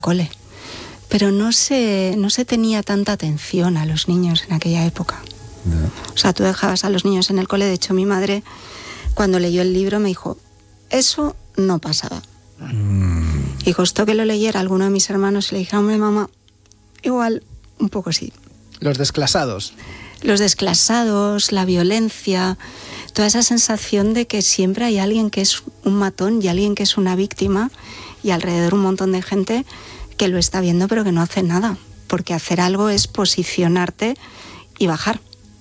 cole. Pero no se tenía tanta atención a los niños en aquella época. No. O sea, tú dejabas a los niños en el cole. De hecho, mi madre, cuando leyó el libro, me dijo, eso no pasaba. Y costó que lo leyera alguno de mis hermanos y le dije, hombre, mamá, igual, un poco sí. Los desclasados. Los desclasados, la violencia, toda esa sensación de que siempre hay alguien que es un matón y alguien que es una víctima y alrededor un montón de gente que lo está viendo pero que no hace nada, porque hacer algo es posicionarte y bajar.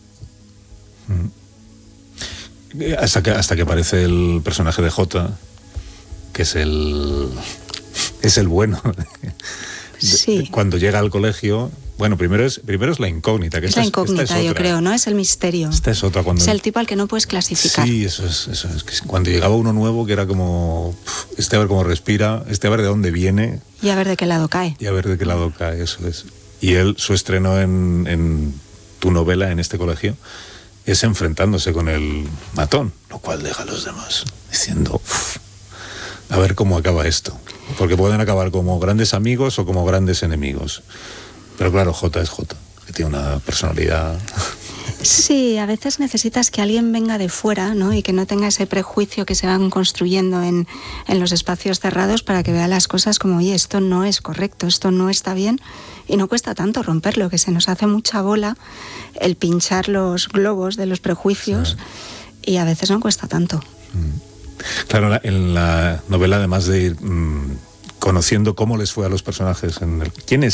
Hasta que aparece el personaje de Jota, que es el bueno. Sí. Cuando llega al colegio, bueno, primero es la incógnita. Que es la incógnita, yo creo, ¿no? Es el misterio. Esta es otra. Es el tipo al que no puedes clasificar. Sí, eso es. Que cuando llegaba uno nuevo, que era como, a ver cómo respira, a ver de dónde viene. Y a ver de qué lado cae. Eso es. Y su estreno en tu novela, en este colegio, es enfrentándose con el matón, lo cual deja a los demás diciendo, a ver cómo acaba esto. Porque pueden acabar como grandes amigos o como grandes enemigos. Pero claro, Jota es Jota, que tiene una personalidad. Sí, a veces necesitas que alguien venga de fuera, ¿no? Y que no tenga ese prejuicio que se van construyendo en los espacios cerrados para que vea las cosas como, oye, esto no es correcto, esto no está bien. Y no cuesta tanto romperlo, que se nos hace mucha bola el pinchar los globos de los prejuicios, sí. Y a veces no cuesta tanto. Claro, en la novela, además de ir conociendo cómo les fue a los personajes, quiénes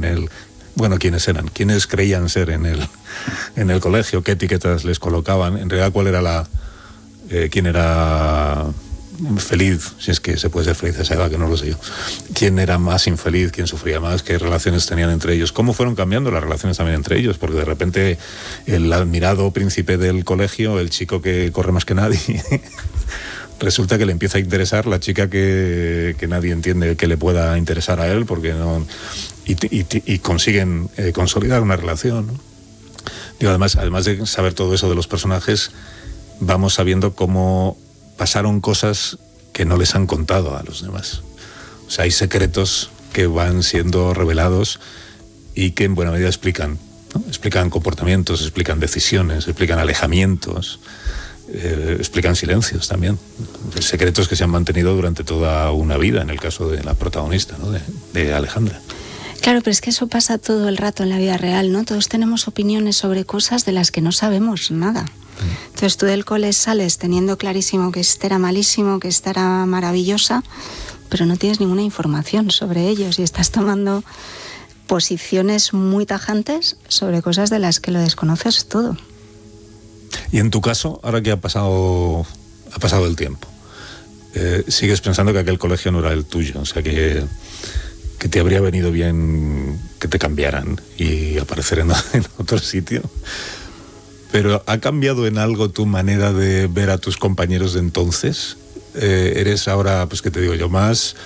creían ser en el colegio, qué etiquetas les colocaban, en realidad cuál era quién era feliz, si es que se puede ser feliz a esa edad, que no lo sé yo, quién era más infeliz, quién sufría más, qué relaciones tenían entre ellos, cómo fueron cambiando las relaciones también entre ellos, porque de repente el admirado príncipe del colegio, el chico que corre más que nadie, resulta que le empieza a interesar la chica que nadie entiende que le pueda interesar a él, porque no, y consiguen consolidar una relación, ¿no? Digo, además de saber todo eso de los personajes, vamos sabiendo cómo pasaron cosas que no les han contado a los demás. O sea, hay secretos que van siendo revelados y que en buena medida explican, ¿no? Explican comportamientos, explican decisiones, explican alejamientos, explican silencios también. Secretos que se han mantenido durante toda una vida, en el caso de la protagonista, ¿no? de Alejandra. Claro, pero es que eso pasa todo el rato en la vida real, ¿no? Todos tenemos opiniones sobre cosas de las que no sabemos nada. Entonces tú del cole sales teniendo clarísimo que esta era malísimo, que esta era maravillosa, pero no tienes ninguna información sobre ellos y estás tomando posiciones muy tajantes sobre cosas de las que lo desconoces todo. Y en tu caso, ahora que ha pasado el tiempo, ¿sigues pensando que aquel colegio no era el tuyo? O sea, que te habría venido bien que te cambiaran y aparecer en otro sitio. Pero ¿ha cambiado en algo tu manera de ver a tus compañeros de entonces? ¿Eres ahora, pues qué te digo yo, más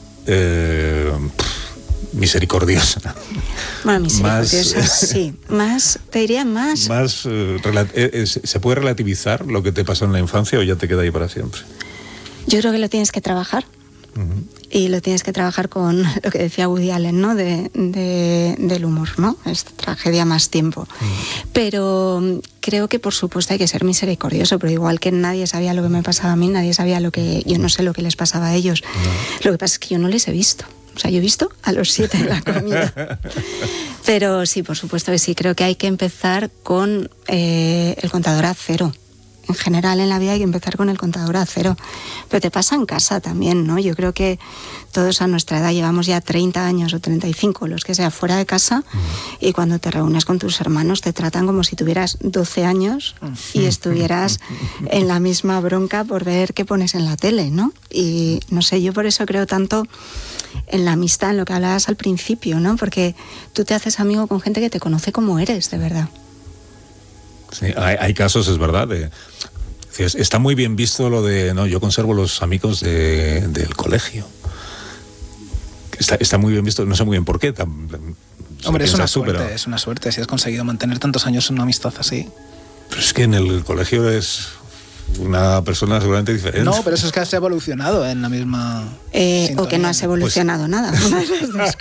misericordiosa? Bueno, misericordiosa, sí. Más, te diría más... ¿Se puede relativizar lo que te pasó en la infancia o ya te queda ahí para siempre? Yo creo que lo tienes que trabajar. Uh-huh. Y lo tienes que trabajar con lo que decía Woody Allen, ¿no? Del humor, ¿no? Es tragedia más tiempo. Uh-huh. Pero creo que por supuesto hay que ser misericordioso, pero igual que nadie sabía lo que me pasaba a mí, nadie sabía yo no sé lo que les pasaba a ellos. Uh-huh. Lo que pasa es que yo no les he visto. O sea, yo he visto a los 7 en la comida. Pero sí, por supuesto que sí. Creo que hay que empezar con el contador a cero. En general en la vida hay que empezar con el contador a cero. Pero te pasa en casa también, ¿no? Yo creo que todos a nuestra edad llevamos ya 30 años o 35, los que sea, fuera de casa, y cuando te reúnes con tus hermanos te tratan como si tuvieras 12 años y estuvieras en la misma bronca por ver qué pones en la tele, ¿no? Y no sé, yo por eso creo tanto en la amistad, en lo que hablabas al principio, ¿no? Porque tú te haces amigo con gente que te conoce como eres, de verdad. Sí, hay casos, es verdad, está muy bien visto lo de, no, yo conservo los amigos del colegio. Está muy bien visto, no sé muy bien por qué. Hombre, es una suerte si has conseguido mantener tantos años una amistad así. Pero es que en el colegio es una persona seguramente diferente. No, pero eso es que has evolucionado en la misma o que no has evolucionado nada. Una de las dos